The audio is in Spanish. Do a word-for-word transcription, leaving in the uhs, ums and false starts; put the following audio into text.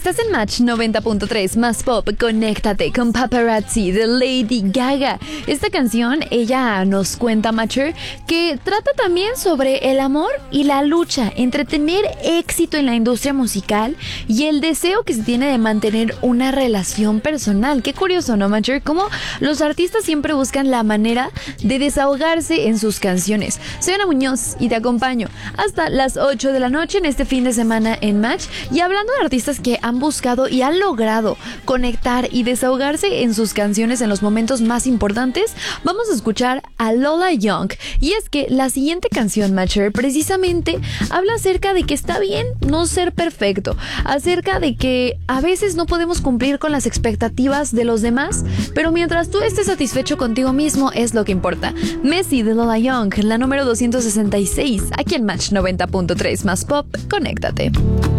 Estás en Match noventa punto tres más pop, conéctate con Paparazzi de Lady Gaga. Esta canción, ella nos cuenta, Matcher, que trata también sobre el amor y la lucha entre tener éxito en la industria musical y el deseo que se tiene de mantener una relación personal. Qué curioso, ¿no, Matcher? Cómo los artistas siempre buscan la manera de desahogarse en sus canciones. Soy Ana Muñoz y te acompaño hasta las ocho de la noche en este fin de semana en Match. Y hablando de artistas que han buscado y han logrado conectar y desahogarse en sus canciones en los momentos más importantes, vamos a escuchar a Lola Young. Y es que la siguiente canción, Matcher, precisamente habla acerca de que está bien no ser perfecto, acerca de que a veces no podemos cumplir con las expectativas de los demás, pero mientras tú estés satisfecho contigo mismo es lo que importa. Messi de Lola Young, la número doscientos sesenta y seis, aquí en Match noventa punto tres más pop, conéctate.